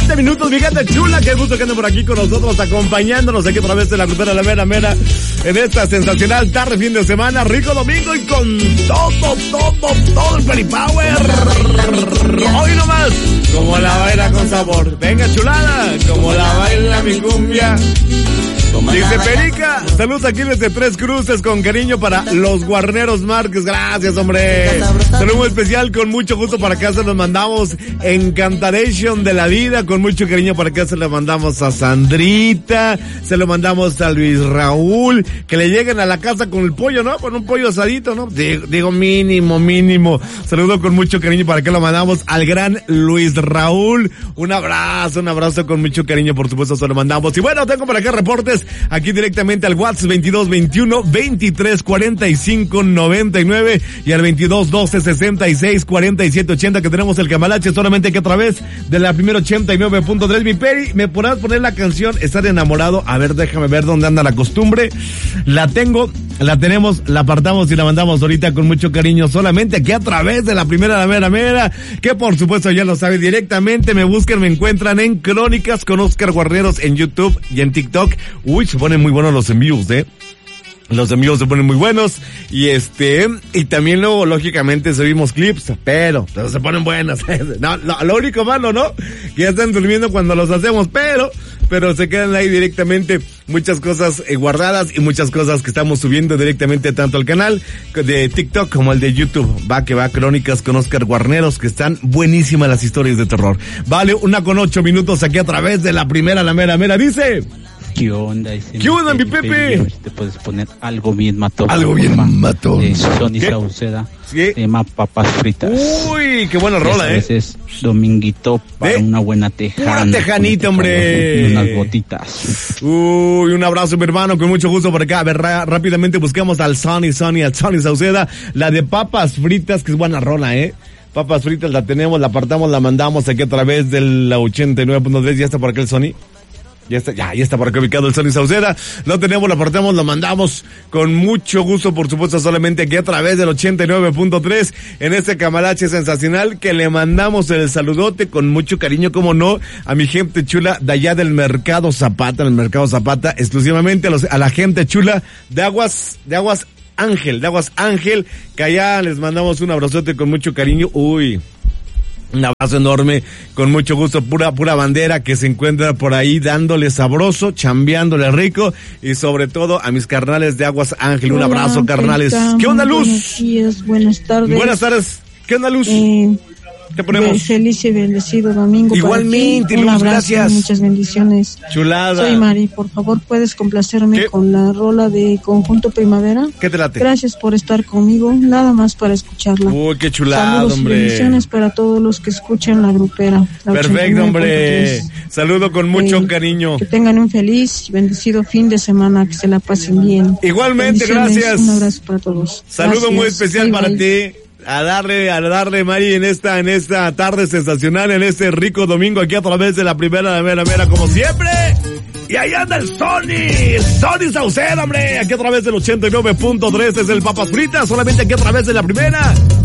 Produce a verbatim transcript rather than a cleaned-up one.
siete minutos, mi gente chula. Qué gusto que anden por aquí con nosotros, acompañándonos aquí a través de la grupera La Mera Mera en esta sensacional tarde, fin de semana, rico domingo y con todo, todo, todo el Peri Power. Hoy nomás, como la baila con sabor. Venga chulada, como la baila mi cumbia. Dice Perica, saludos aquí desde Tres Cruces con cariño para los Guarneros Márquez. Gracias, hombre. Saludo muy especial, con mucho gusto para acá se los mandamos. Encantaration de la vida, con mucho cariño para acá se lo mandamos a Sandrita, se lo mandamos a Luis Raúl, que le lleguen a la casa con el pollo, ¿no? Con un pollo asadito, ¿no? Digo, digo mínimo, mínimo. Saludo con mucho cariño para acá lo mandamos al gran Luis Raúl. Un abrazo, un abrazo con mucho cariño, por supuesto se lo mandamos. Y bueno, tengo por acá reportes aquí directamente al WhatsApp veintidós veintiuno veintitrés cuarenta y cinco noventa y nueve y al veintidós doce sesenta y seis cuarenta y siete ochenta, que tenemos el Camalache solamente que a través de la primera ochenta y nueve punto tres. Mi Peri, ¿me podrás poner la canción Estar Enamorado? A ver, déjame ver dónde anda la costumbre. La tengo, la tenemos, la apartamos y la mandamos ahorita con mucho cariño solamente aquí a través de la primera La Mera Mera, que por supuesto ya lo sabe directamente. Me buscan, me encuentran en Crónicas con Oscar Guarneros en YouTube y en TikTok. Uy, se ponen muy buenos los envíos, ¿eh? Los envíos se ponen muy buenos. Y este, y también luego, lógicamente, subimos clips, pero, pero se ponen buenas. No, no, lo único malo, ¿no? Que ya están durmiendo cuando los hacemos, pero, pero se quedan ahí directamente muchas cosas eh, guardadas y muchas cosas que estamos subiendo directamente tanto al canal de TikTok como el de YouTube. Va que va, Crónicas con Oscar Guarneros, que están buenísimas las historias de terror. Vale, una con ocho minutos aquí a través de la primera La Mera Mera. Dice... ¿Qué onda? Ese ¿Qué onda, mi Pepe? Pepe? A ver si te puedes poner algo bien matón. Algo bien matón. De Sonny Sauceda. ¿Qué? Se llama Papas Fritas. Uy, qué buena rola, Esta eh. Es dominguito para ¿Eh? una buena tejana. Una tejanita, hombre. Y unas botitas. Uy, un abrazo, mi hermano, con mucho gusto por acá. A ver, ra- rápidamente buscamos al Sonny, Sonny, al Sonny Sauceda. La de Papas Fritas, que es buena rola, eh. Papas Fritas la tenemos, la apartamos, la mandamos aquí a través de la ochenta y nueve punto tres. Ya está por acá el Sonny. Ya está, ya, ya está por acá ubicado el Sonny Sauceda. Lo tenemos, lo apartamos, lo mandamos con mucho gusto, por supuesto, solamente aquí a través del ochenta y nueve punto tres en este Camalache sensacional, que le mandamos el saludote con mucho cariño, como no, a mi gente chula de allá del Mercado Zapata, en el Mercado Zapata, exclusivamente a, los, a la gente chula de Aguas, de Aguas Ángel, de Aguas Ángel, que allá les mandamos un abrazote con mucho cariño. Uy, un abrazo enorme, con mucho gusto, pura, pura bandera que se encuentra por ahí dándole sabroso, chambeándole rico, y sobre todo a mis carnales de Aguas Ángel. Un Hola, abrazo, carnales. Perita, ¿Qué onda, Luz? Buenos días, buenas tardes. Buenas tardes. ¿Qué onda, Luz? Eh, ¿Qué ponemos? Feliz y bendecido domingo. Igualmente, para ti. Un Luz, abrazo, gracias. Muchas bendiciones. Chulada. Soy Mari, por favor, ¿puedes complacerme ¿Qué? con la rola de Conjunto Primavera? ¿Qué te late? Gracias por estar conmigo, nada más para escucharla. Uy, qué chulada, Saludos hombre. y bendiciones para todos los que escuchan la grupera. La Perfecto, hombre. ochenta y nueve punto tres. Saludo con mucho Eh, cariño. Que tengan un feliz y bendecido fin de semana, que se la pasen bien. Igualmente, Bendiciones, gracias. Un abrazo para todos. Saludo Gracias. muy especial Bye, para bye. ti. A darle, a darle, Mari, en esta, en esta tarde sensacional, en este rico domingo, aquí a través de la primera La Mera Mera, como siempre. Y ahí anda el Sonny, Sonny Sauceda, hombre, aquí a través del ochenta y nueve punto tres, es el Papas Fritas, solamente aquí a través de la primera